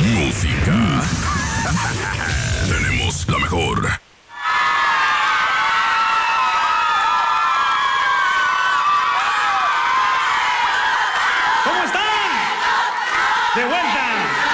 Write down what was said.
Música. Tenemos la mejor. ¿Cómo están? De vuelta.